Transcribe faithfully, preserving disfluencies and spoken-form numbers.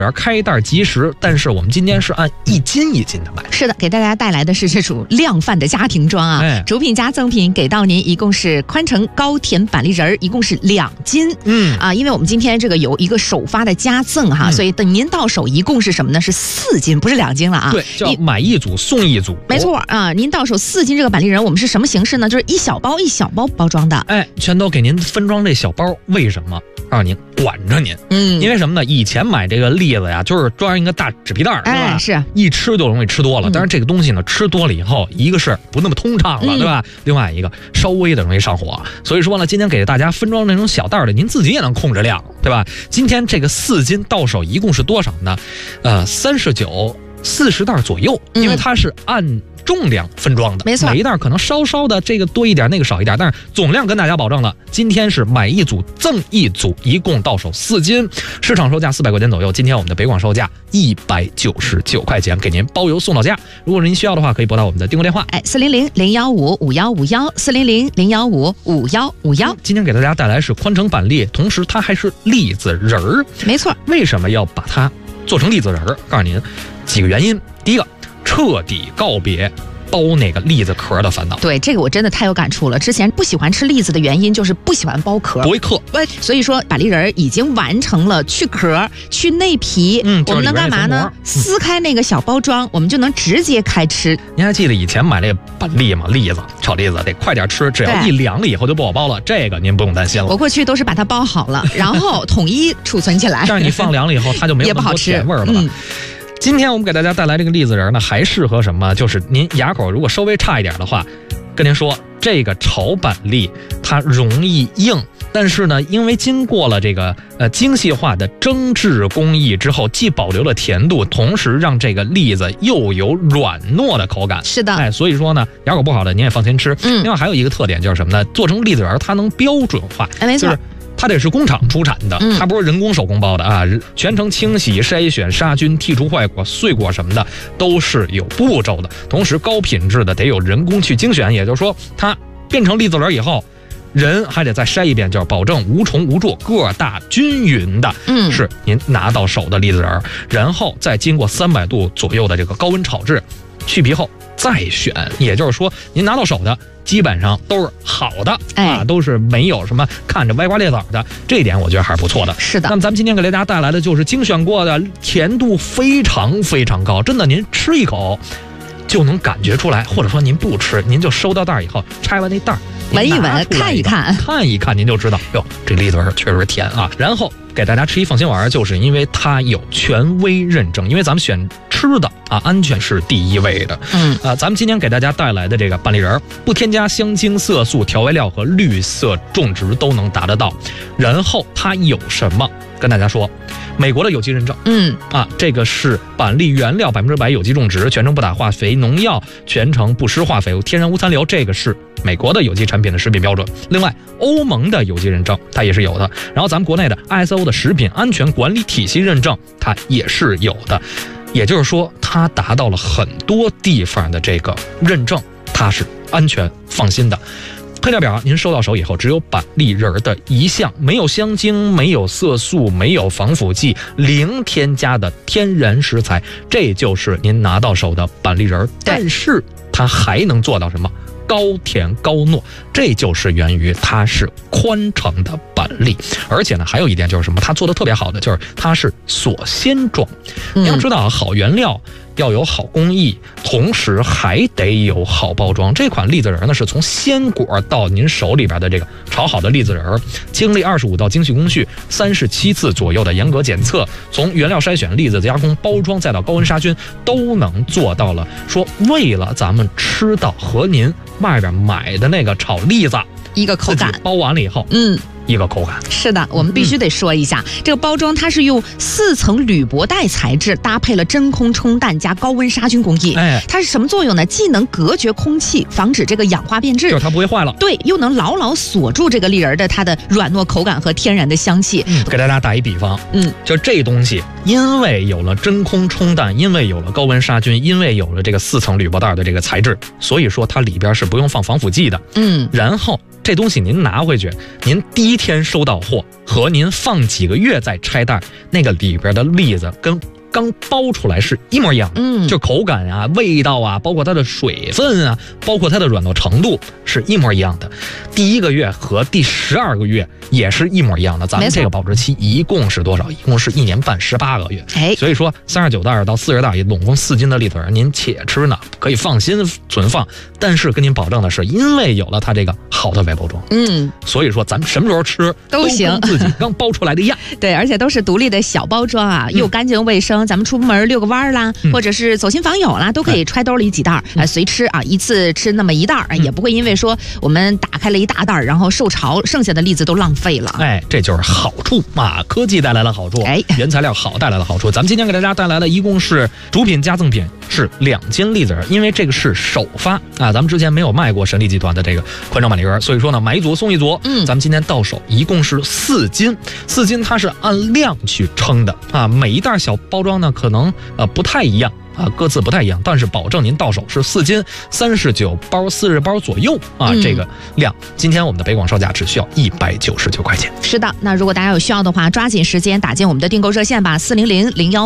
开袋即食，但是我们今天是按一斤一斤的买。 是的，给大家带来的是这种量贩的家庭装啊， 哎、 主品加赠品给到您一共是宽城高甜板栗仁儿，一共是两斤。 嗯啊，因为我们今天这个有一个首发的加赠哈、嗯，所以等您到手一共是什么呢？是四斤，不是两斤了啊。 对，叫买一组送一组。 没错啊，您到手四斤这个板栗仁，我们是什么形式呢？就是一小包一小包包装的。 哎，全都给您分装这小包，为什么？告诉您，管着您。 嗯， 因为什么呢？以前买这个栗子呀，就是装一个大纸皮袋儿， 哎，是一吃就容易吃多了。但是这个东西呢，吃多了以后，一个是不那么通畅了，嗯、对吧？另外一个稍微的容易上火。所以说呢，今天给大家分装那种小袋的，您自己也能控制量，对吧？今天这个四斤到手一共是多少呢？呃，三十九、四十袋左右，因为它是按重量分装的， 没错， 每一袋可能稍稍的这个多一点，那个少一点，但是总量跟大家保证了，今天是买一组赠一组，一共到手四斤，市场售价四百块钱左右，今天我们的北广售价一百九十九块钱，给您包邮送到家。如果您需要的话，可以拨打我们的订购电话， 哎，四零零零幺五五幺五幺，四零零零幺五五幺五幺。 今天给大家带来是宽城板栗，同时它还是栗子仁儿， 没错。 为什么要把它做成栗子仁儿？告诉您几个原因。第一个，彻底告别剥那个栗子壳的烦恼。 对，这个我真的太有感触了。之前不喜欢吃栗子的原因就是不喜欢剥壳， 不会嗑。 所以说板栗仁已经完成了去壳、去内皮。 嗯， 我们能干嘛呢？撕开那个小包装，我们就能直接开吃。 您还记得以前买那个板栗吗？栗子炒栗子得快点吃，只要一凉了以后就不好剥了。这个您不用担心了。 我过去都是把它包好了，然后统一储存起来。 这样你放凉了以后，它就没有那么多甜味了吧？今天我们给大家带来这个栗子仁呢，还适合什么？就是您牙口如果稍微差一点的话，跟您说，这个炒板栗它容易硬，但是呢，因为经过了这个呃精细化的蒸制工艺之后，既保留了甜度，同时让这个栗子又有软糯的口感。 是的， 哎，所以说呢，牙口不好的您也放心吃。 嗯， 另外还有一个特点就是什么呢？做成栗子仁它能标准化， 哎，没错。 就是它得是工厂出产的，它不是人工手工包的啊！全程清洗、筛选、杀菌、剔除坏果、碎果什么的，都是有步骤的。同时，高品质的得有人工去精选，也就是说，它变成栗子仁以后，人还得再筛一遍，就是保证无虫无蛀、个大均匀的， 嗯，是您拿到手的栗子仁，然后再经过三百度左右的这个高温炒制，去皮后再选，也就是说，您拿到手的基本上都是好的， 哎、 啊，都是没有什么看着歪瓜裂枣的，这一点我觉得还是不错的。 是的。 那么咱们今天给大家带来的就是精选过的，甜度非常非常高，真的，您吃一口就能感觉出来，或者说您不吃，您就收到袋以后拆完那袋闻一闻，看一看， 看一看，您就知道，哟，这栗子仁确实甜啊。然后给大家吃一放心丸，就是因为它有权威认证，因为咱们选吃的啊，安全是第一位的。 嗯啊，咱们今天给大家带来的这个板栗仁，不添加香精、色素、调味料和绿色种植都能达得到。然后它有什么？跟大家说，美国的有机认证， 嗯啊，这个是板栗原料百分之百有机种植，全程不打化肥、农药，全程不施化肥，天然无残留，这个是美国的有机产品的食品标准。另外，欧盟的有机认证它也是有的，然后咱们国内的 I S O 的食品安全管理体系认证它也是有的，也就是说，它达到了很多地方的这个认证，它是安全放心的。配料表您收到手以后，只有板栗仁的一项，没有香精，没有色素，没有防腐剂，零添加的天然食材，这就是您拿到手的板栗仁。但是它还能做到什么？高甜高糯，这就是源于它是宽城的板栗。而且呢，还有一点就是什么？它做的特别好的就是它是锁鲜装。你要知道，好原料要有好工艺，同时还得有好包装。这款栗子仁呢，是从鲜果到您手里边的这个炒好的栗子仁，经历二十五道精细工序，三十七次左右的严格检测，从原料筛选、栗子加工、包装，再到高温杀菌，都能做到了。说为了咱们吃到和您外边买的那个炒栗子一个口感， 包完了以后， 嗯。 一个口感。 是的，我们必须得说一下，嗯、这个包装它是用四层铝箔袋材质，搭配了真空冲淡加高温杀菌工艺。 哎， 它是什么作用呢？既能隔绝空气，防止这个氧化变质， 就是它不会坏了。 对，又能牢牢锁住这个栗仁的它的软糯口感和天然的香气。 嗯、给大家打一比方， 嗯， 就这东西，因为有了真空冲淡，因为有了高温杀菌，因为有了这个四层铝箔袋的这个材质，所以说它里边是不用放防腐剂的。 嗯， 然后这东西您拿回去，您第一天收到货和您放几个月再拆袋，那个里边的栗子跟刚包出来是一模一样的， 嗯， 就口感啊、味道啊，包括它的水分啊，包括它的软糯程度是一模一样的。第一个月和第十二个月也是一模一样的。咱们这个保质期一共是多少？一共是一年半，十八个月。 哎， 所以说三十九袋到四十袋，总共四斤的栗子，您且吃呢，可以放心存放。但是跟您保证的是，因为有了它这个好的外包装， 嗯， 所以说咱们什么时候吃都行， 跟自己刚包出来的一样。 对，而且都是独立的小包装啊，又干净卫生。咱们出门遛个弯啦， 嗯、 或者是走亲访友啦，都可以揣兜里几袋儿，嗯、随吃啊，一次吃那么一袋儿、嗯，也不会因为说我们打开了一大袋儿，然后受潮，剩下的栗子都浪费了。 哎，这就是好处啊！科技带来了好处， 哎， 原材料好带来了好处。咱们今天给大家带来的一共是主品加赠品是两斤栗子，因为这个是首发啊，咱们之前没有卖过神力集团的这个宽装板栗仁，所以说呢，买一组送一组。嗯，咱们今天到手一共是四斤，四斤它是按量去称的啊，每一袋小包装呢可能呃不太一样。啊，各自不太一样，但是保证您到手是四斤，三十九包、四十包左右啊、嗯，这个量。今天我们的北广售价只需要一百九十九块钱。 是的，那如果大家有需要的话，抓紧时间打进我们的订购热线吧，四零零零幺。